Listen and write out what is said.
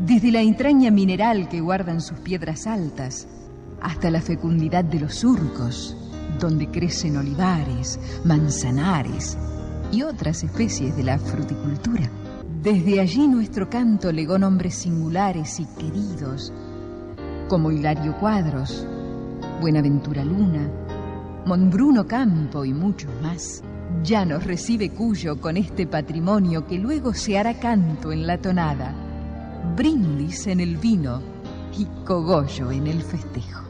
Desde la entraña mineral que guardan sus piedras altas, hasta la fecundidad de los surcos, donde crecen olivares, manzanares y otras especies de la fruticultura. Desde allí nuestro canto legó nombres singulares y queridos, como Hilario Cuadros, Buenaventura Luna, Monbruno Campo y muchos más. Ya nos recibe Cuyo con este patrimonio que luego se hará canto en la tonada, brindis en el vino y cogollo en el festejo.